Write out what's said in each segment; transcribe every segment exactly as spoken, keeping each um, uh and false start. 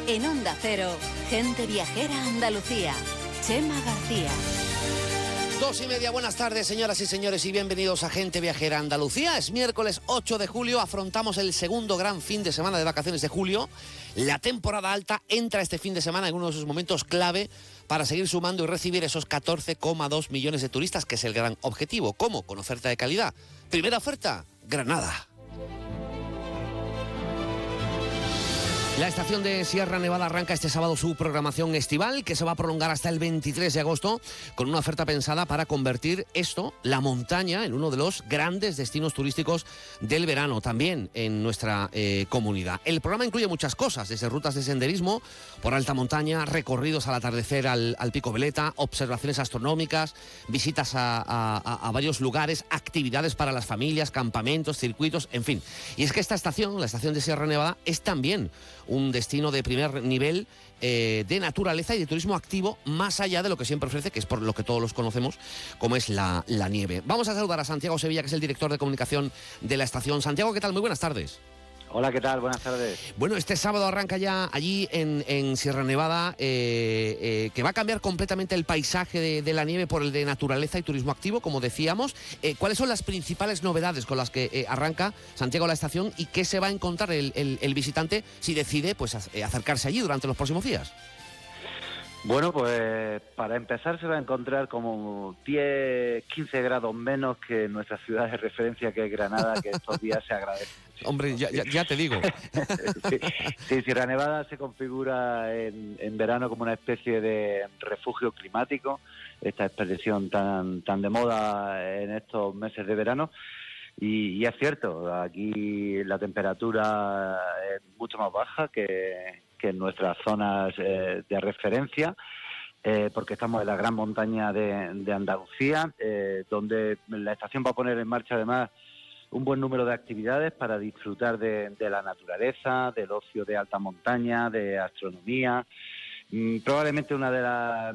En Onda Cero, Gente Viajera Andalucía. Chema García. Dos y media, buenas tardes, señoras y señores, y bienvenidos a Gente Viajera Andalucía. Es miércoles ocho de julio, afrontamos el segundo gran fin de semana de vacaciones de julio. La temporada alta entra este fin de semana en uno de sus momentos clave para seguir sumando y recibir esos catorce coma dos millones de turistas, que es el gran objetivo. ¿Cómo? Con oferta de calidad. Primera oferta, Granada. La estación de Sierra Nevada arranca este sábado su programación estival, que se va a prolongar hasta el veintitrés de agosto, con una oferta pensada para convertir esto, la montaña, en uno de los grandes destinos turísticos del verano, también en nuestra eh, comunidad. El programa incluye muchas cosas, desde rutas de senderismo por alta montaña, recorridos al atardecer al, al Pico Veleta, observaciones astronómicas, visitas a, a, a varios lugares, actividades para las familias, campamentos, circuitos, en fin. Y es que esta estación, la estación de Sierra Nevada, es también un destino de primer nivel eh, de naturaleza y de turismo activo, más allá de lo que siempre ofrece, que es por lo que todos los conocemos, como es la, la nieve. Vamos a saludar a Santiago Sevilla, que es el director de comunicación de la estación. Santiago, ¿qué tal? Muy buenas tardes. Hola, ¿qué tal? Buenas tardes. Bueno, este sábado arranca ya allí en, en Sierra Nevada, eh, eh, que va a cambiar completamente el paisaje de, de la nieve por el de naturaleza y turismo activo, como decíamos. Eh, ¿Cuáles son las principales novedades con las que eh, arranca Santiago la estación y qué se va a encontrar el, el, el visitante si decide pues, acercarse allí durante los próximos días? Bueno, pues para empezar se va a encontrar como diez, quince grados menos que en nuestra ciudad de referencia, que es Granada, que estos días se agradece. Hombre, ya, ya, ya te digo. sí, sí, Sierra Nevada se configura en, en verano como una especie de refugio climático, esta expresión tan, tan de moda en estos meses de verano. Y, y es cierto, aquí la temperatura es mucho más baja que, que en nuestras zonas eh, de referencia, eh, porque estamos en la gran montaña de, de Andalucía, eh, donde la estación va a poner en marcha además un buen número de actividades para disfrutar de, de la naturaleza, del ocio de alta montaña, de astronomía. Mm, probablemente una de las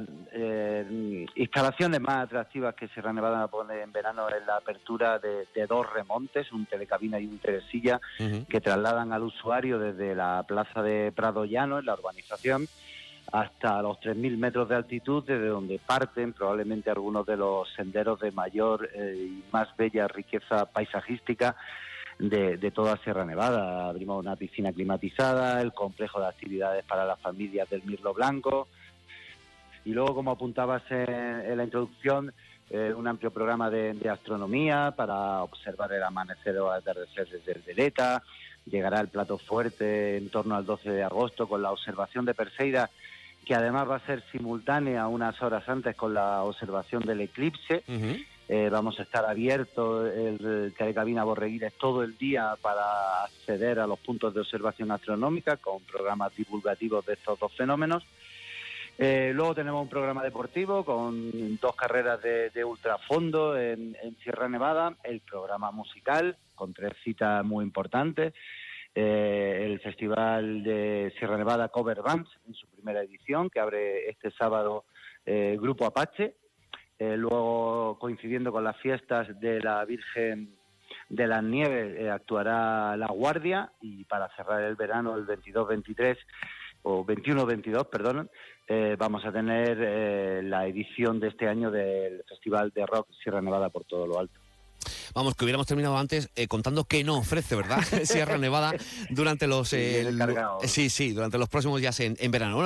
eh, instalaciones más atractivas que Sierra Nevada pone en verano es la apertura de, de dos remontes, un telecabina y un telesilla, uh-huh. que trasladan al usuario desde la plaza de Prado Llano, en la urbanización, hasta los tres mil metros de altitud, desde donde parten probablemente algunos de los senderos de mayor eh, y más bella riqueza paisajística de, de toda Sierra Nevada. Abrimos una piscina climatizada, el complejo de actividades para las familias del Mirlo Blanco, y luego, como apuntabas en, en la introducción, eh, un amplio programa de, de astronomía para observar el amanecer o atardecer desde el Veleta. Llegará el plato fuerte en torno al doce de agosto con la observación de Perseidas, que además va a ser simultánea unas horas antes con la observación del eclipse. Uh-huh. Eh, vamos a estar abiertos el telecabina Borreguiles todo el día para acceder a los puntos de observación astronómica con programas divulgativos de estos dos fenómenos. Eh, luego tenemos un programa deportivo con dos carreras de, de ultrafondo en, en Sierra Nevada, el programa musical con tres citas muy importantes, eh, el Festival de Sierra Nevada Cover Bands en su primera edición, que abre este sábado eh, Grupo Apache, eh, luego coincidiendo con las fiestas de la Virgen de las Nieves eh, actuará La Guardia, y para cerrar el verano el veintidós veintitrés o veintiuno veintidós, perdón, eh, vamos a tener eh, la edición de este año del Festival de Rock Sierra Nevada por todo lo alto. Vamos, que hubiéramos terminado antes eh, contando que no ofrece, ¿verdad? Sierra Nevada durante los... Eh, sí, sí, sí, durante los próximos días en, en verano.